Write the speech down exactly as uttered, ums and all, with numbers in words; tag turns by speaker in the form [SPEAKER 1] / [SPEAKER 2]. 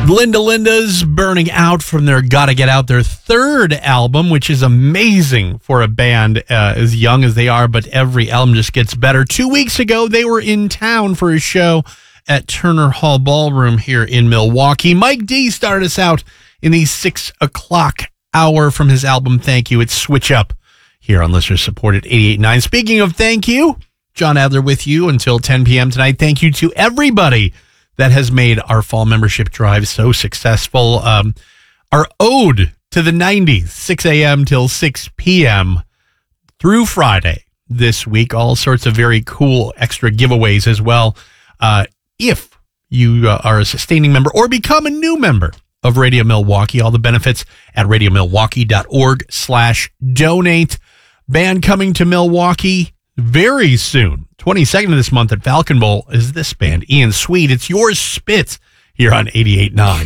[SPEAKER 1] Linda Linda's Burning Out from their Gotta Get Out, their third album, which is amazing for a band uh, as young as they are, but every album just gets better. Two weeks ago, they were in town for a show at Turner Hall Ballroom here in Milwaukee. Mike D started us out in the six o'clock hour from his album Thank You. It's Switch Up here on Listener Supported eighty-eight point nine. Speaking of thank you, John Adler with you until ten p.m. tonight. Thank you to everybody that has made our fall membership drive so successful. Um, our ode to the nineties, six a.m. till six p.m. through Friday this week. All sorts of very cool extra giveaways as well. Uh, if you uh, are a sustaining member or become a new member of Radio Milwaukee, all the benefits at radiomilwaukee.org slash donate. Band coming to Milwaukee very soon. twenty-second of this month at Falcon Bowl is this band, Ian Sweet. It's Yours Spit here on eighty-eight point nine.